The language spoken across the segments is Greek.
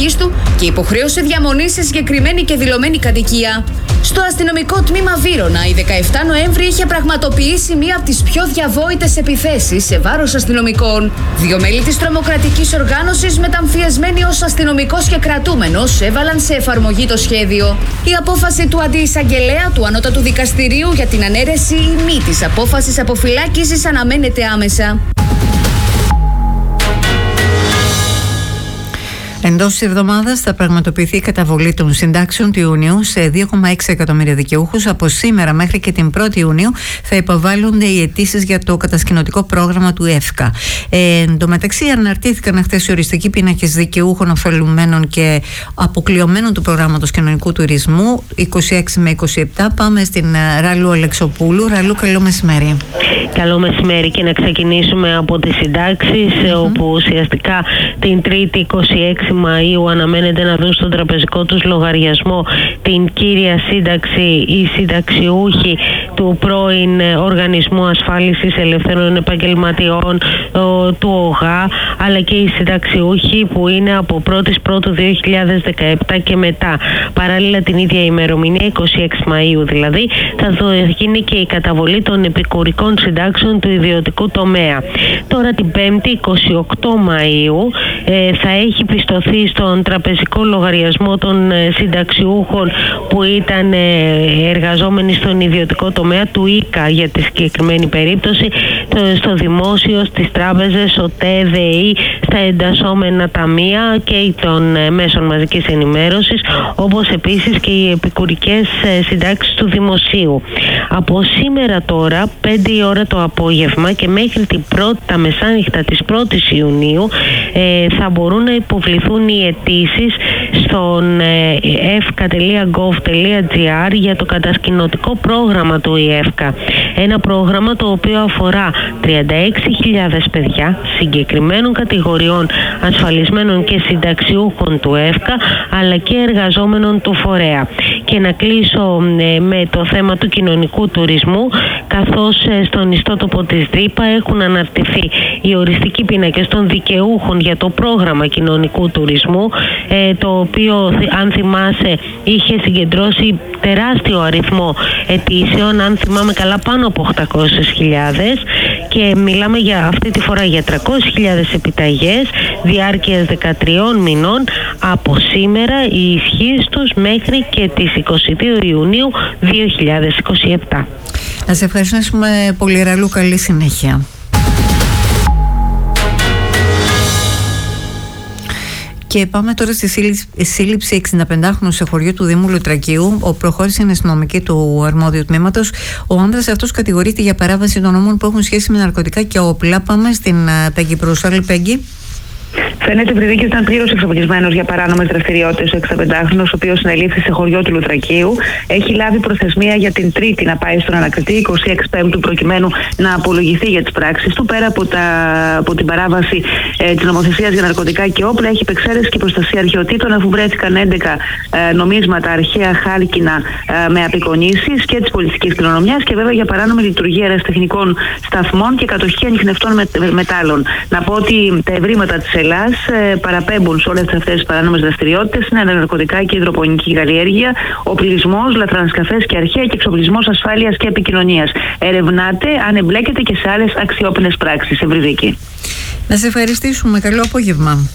κατοχής του και υποχρέωσε διαμονή σε συγκεκριμένη και δηλωμένη κατοικία. Στο αστυνομικό τμήμα Βύρωνα, η 17 Νοέμβρη είχε πραγματοποιήσει μία από τις πιο διαβόητες επιθέσεις σε βάρος αστυνομικών. 2 μέλη της τρομοκρατικής οργάνωσης, μεταμφιεσμένοι ως αστυνομικός και κρατούμενος, έβαλαν σε εφαρμογή το σχέδιο. Η απόφαση του αντιεισαγγελέα του Ανώτατου Δικαστηρίου για την ανέρεση ή μη της απόφασης αποφυλάκησης αναμένεται άμεσα. Εντός της εβδομάδας θα πραγματοποιηθεί η καταβολή των συντάξεων του Ιουνίου σε 2,6 εκατομμύρια δικαιούχους. Από σήμερα μέχρι και την 1η Ιουνίου θα υποβάλλονται οι αιτήσεις για το κατασκηνωτικό πρόγραμμα του ΕΦΚΑ. Εν τω μεταξύ, αναρτήθηκαν χθες οι οριστικοί πίνακες δικαιούχων ωφελουμένων και αποκλειωμένων του προγράμματος κοινωνικού τουρισμού 26 με 27. Πάμε στην Ραλού Αλεξοπούλου. Ραλού, καλό μεσημέρι. Καλό μεσημέρι, και να ξεκινήσουμε από τις συντάξεις, όπου ουσιαστικά την 3η 26 Μαΐου αναμένεται να δουν στον τραπεζικό τους λογαριασμό την κύρια σύνταξη οι συνταξιούχοι του πρώην Οργανισμού Ασφάλισης Ελευθέρων Επαγγελματιών, του ΟΓΑ, αλλά και οι συνταξιούχοι που είναι από 1η Πρώτου 2017 και μετά. Παράλληλα, την ίδια ημερομηνία, 26 Μαΐου δηλαδή, θα γίνει και η καταβολή των επικουρικών συντάξεων του ιδιωτικού τομέα. Τώρα την 5η 28 Μαΐου θα έχει πιστωθεί στον τραπεζικό λογαριασμό των συνταξιούχων που ήταν εργαζόμενοι στον ιδιωτικό τομέα του ΙΚΑ για τη συγκεκριμένη περίπτωση, στο δημόσιο, στις τράπεζες, ΟΤΕ, ΔΕΗ, στα εντασσόμενα ταμεία και των μέσων μαζικής ενημέρωσης, όπως επίσης και οι επικουρικές συντάξεις του δημοσίου. Από σήμερα τώρα, 5 η ώρα το απόγευμα και μέχρι τα μεσάνυχτα της 1ης Ιουνίου θα μπορούν να υποβληθούν οι αιτήσεις στον efka.gov.gr για το κατασκηνωτικό πρόγραμμα του ΙΕΦΚΑ. Ένα πρόγραμμα το οποίο αφορά 36.000 παιδιά συγκεκριμένων κατηγοριών ασφαλισμένων και συνταξιούχων του ΕΦΚΑ, αλλά και εργαζόμενων του φορέα. Και να κλείσω με το θέμα του κοινωνικού τουρισμού, καθώς στον ιστότοπο της ΔΥΠΑ έχουν αναρτηθεί οι οριστικοί πίνακες των δικαιούχων για το πρόγραμμα κοινωνικού τουρισμού, το οποίο, αν θυμάσαι, είχε συγκεντρώσει τεράστιο αριθμό αιτήσεων, αν θυμάμαι καλά πάνω από 800.000, και μιλάμε για αυτή τη φορά για 300.000 επιταγές διάρκειας 13 μηνών από σήμερα, η ισχύς τους μέχρι και τις 22 Ιουνίου 2027. Να σε ευχαριστήσουμε πολύ, Ραλού, καλή συνέχεια. Και πάμε τώρα στη σύλληψη 65χρονου σε χωριό του Δήμου Λουτρακίου. Προχώρησε η αστυνομική του αρμόδιου τμήματος. Ο άνδρας αυτός κατηγορείται για παράβαση των νόμων που έχουν σχέση με ναρκωτικά και όπλα. Πάμε στην Πέγγι Προύσαλη. Πέγγι. Φαίνεται πριν και ήταν πλήρως εξοπλισμένος για παράνομες δραστηριότητες ο 65χρονος, ο οποίος συνελήφθη σε χωριό του Λουτρακίου. Έχει λάβει προθεσμία για την Τρίτη να πάει στον ανακριτή, 26 Πέμπτου, προκειμένου να απολογηθεί για τις πράξεις του. Πέρα από την παράβαση της νομοθεσίας για ναρκωτικά και όπλα, έχει υπεξαίρεση και προστασία αρχαιοτήτων, αφού βρέθηκαν 11 νομίσματα αρχαία χάλκινα με απεικονίσεις και της πολιτικής κληρονομιάς, και βέβαια για παράνομη λειτουργία αεραστεχνικών σταθμών και κατοχή ανιχνευτών μετάλλων. Να πω ότι τα ευρήματα της Ελλάς παραπέμπουν σε όλες αυτές τις παράνομες δραστηριότητες. Είναι ναρκωτικά και υδροπονική καλλιέργεια, οπλισμός, λαθρανσκαφές και αρχαία, και εξοπλισμός ασφάλειας και επικοινωνίας. Ερευνάται αν εμπλέκεται και σε άλλες αξιόπινες πράξεις. Ευρυδική. Να σε ευχαριστήσουμε. Καλό απόγευμα.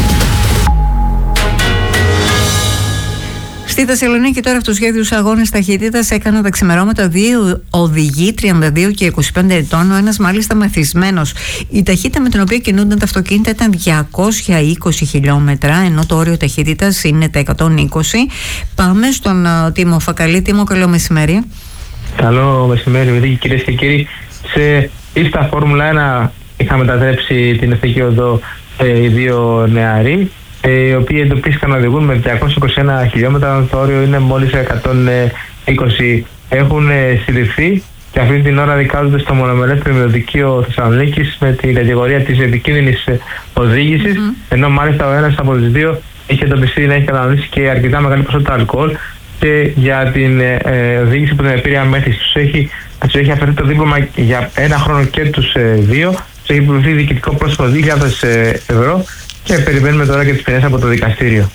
Στη Θεσσαλονίκη τώρα αυτοσχέδιους αγώνες ταχύτητας έκαναν τα ξημερώματα 2 οδηγοί 32 και 25 ετών, ο ένας μάλιστα μεθυσμένος. Η ταχύτητα με την οποία κινούνταν τα αυτοκίνητα ήταν 220 χιλιόμετρα, ενώ το όριο ταχύτητας είναι τα 120. Πάμε στον Τίμο Φακαλή. Τίμο, καλό μεσημέρι. Καλό μεσημέρι, κυρίες και κύριοι. Σε ίστα Φόρμουλα 1 είχα μετατρέψει την εθνική οδό οι δύο νεαροί, οι οποίοι εντοπίστηκαν να οδηγούν με 221 χιλιόμετρα, το όριο είναι μόλις 120. Έχουν συλληφθεί και αυτή την ώρα δικάζονται στο μονομερές Τριμηνοδικείο Θεσσαλονίκης με την κατηγορία της επικίνδυνης οδήγησης, ενώ μάλιστα ο ένας από τους δύο είχε εντοπιστεί να έχει καταναλώσει και αρκετά μεγάλη ποσότητα αλκοόλ, και για την οδήγηση που την επήρεια μέθηση τους έχει αφαιρεθεί το δίπλωμα για 1 χρόνο και τους δύο. Τους έχει υποβληθεί διοικητικό πρόσωπο 2.000 ευρώ και περιμένουμε τώρα και τις ποινές από το δικαστήριο.